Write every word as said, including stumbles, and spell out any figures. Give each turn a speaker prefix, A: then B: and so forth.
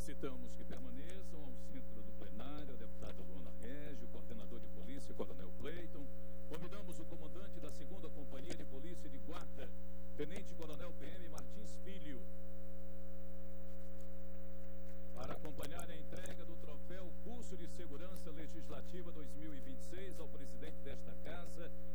A: Solicitamos que permaneçam ao centro do plenário a deputada Luana Régio, coordenador de polícia, Coronel Cleiton. Convidamos o comandante da segunda Companhia de Polícia de Guarda, Tenente Coronel P M Martins Filho, para acompanhar a entrega do troféu Curso de Segurança Legislativa dois mil e vinte e seis ao presidente desta casa,